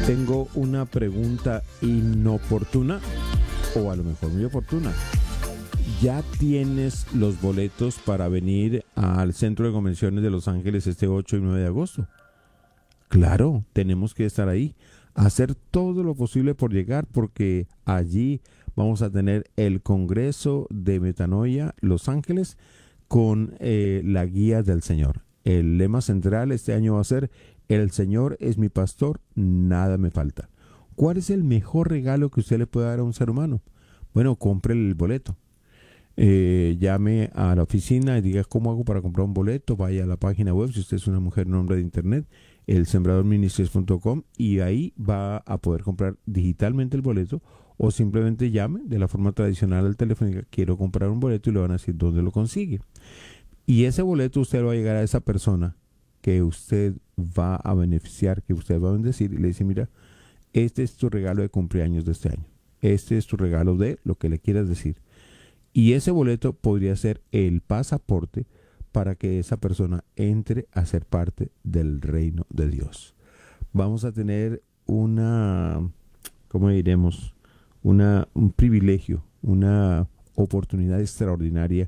Tengo una pregunta inoportuna, o a lo mejor muy oportuna. ¿Ya tienes los boletos para venir al Centro de Convenciones de Los Ángeles este 8 y 9 de agosto? Claro, tenemos que estar ahí, hacer todo lo posible por llegar, porque allí vamos a tener el Congreso de Metanoia Los Ángeles con la guía del Señor. El lema central este año va a ser: el Señor es mi pastor, nada me falta. ¿Cuál es el mejor regalo que usted le puede dar a un ser humano? Bueno, compre el boleto. Llame a la oficina y diga cómo hago para comprar un boleto. Vaya a la página web, si usted es una mujer, nombre de internet, elsembradorministries.com, y ahí va a poder comprar digitalmente el boleto, o simplemente llame de la forma tradicional al teléfono y diga quiero comprar un boleto, y le van a decir dónde lo consigue. Y ese boleto usted lo va a llegar a esa persona que usted va a beneficiar, que usted va a bendecir, y le dice: mira, este es tu regalo de cumpleaños de este año. Este es tu regalo de lo que le quieras decir. Y ese boleto podría ser el pasaporte para que esa persona entre a ser parte del reino de Dios. Vamos a tener ¿cómo diremos? Un privilegio, una oportunidad extraordinaria,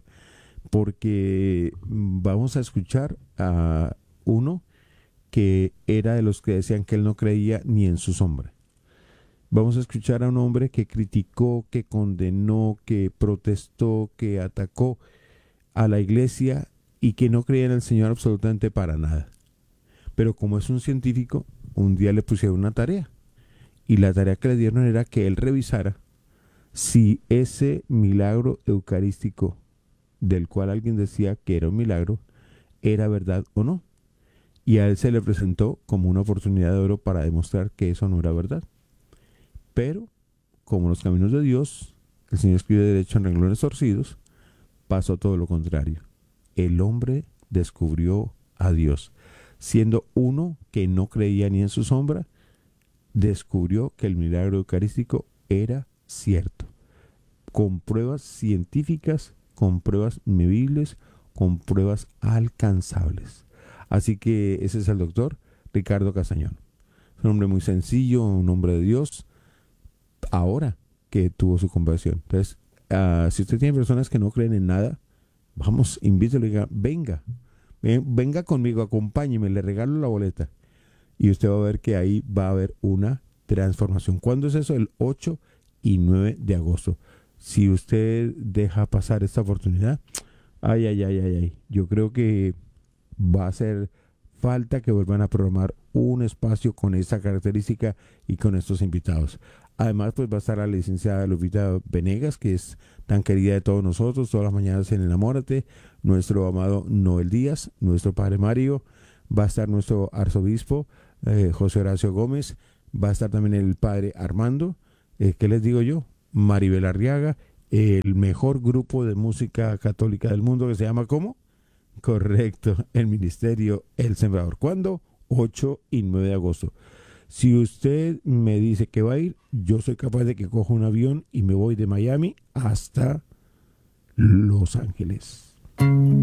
porque vamos a escuchar a uno que era de los que decían que él no creía ni en su sombra. Vamos a escuchar a un hombre que criticó, que condenó, que protestó, que atacó a la iglesia y que no creía en el Señor absolutamente para nada. Pero como es un científico, un día le pusieron una tarea. Y la tarea que le dieron era que él revisara si ese milagro eucarístico, del cual alguien decía que era un milagro, era verdad o no. Y a él se le presentó como una oportunidad de oro para demostrar que eso no era verdad. Pero, como los caminos de Dios, el Señor escribe derecho en renglones torcidos, pasó todo lo contrario. El hombre descubrió a Dios. Siendo uno que no creía ni en su sombra, descubrió que el milagro eucarístico era cierto. Con pruebas científicas, con pruebas medibles, con pruebas alcanzables. Así que ese es el doctor Ricardo Castañón. Es un hombre muy sencillo, un hombre de Dios, ahora que tuvo su conversión. Entonces, si usted tiene personas que no creen en nada, vamos, invítelo y diga: venga conmigo, acompáñeme, le regalo la boleta. Y usted va a ver que ahí va a haber una transformación. ¿Cuándo es eso? El 8 y 9 de agosto. Si usted deja pasar esta oportunidad, yo creo que va a hacer falta que vuelvan a programar un espacio con esta característica y con estos invitados. Además, pues va a estar la licenciada Lupita Venegas, que es tan querida de todos nosotros, todas las mañanas en Enamórate, nuestro amado Noel Díaz, nuestro padre Mario, va a estar nuestro arzobispo José Horacio Gómez, va a estar también el padre Armando, ¿qué les digo yo? Maribel Arriaga, el mejor grupo de música católica del mundo, que se llama ¿cómo? Correcto, el ministerio El Sembrador. ¿Cuándo? 8 y 9 de agosto. Si usted me dice que va a ir, yo soy capaz de que coja un avión y me voy de Miami hasta Los Ángeles.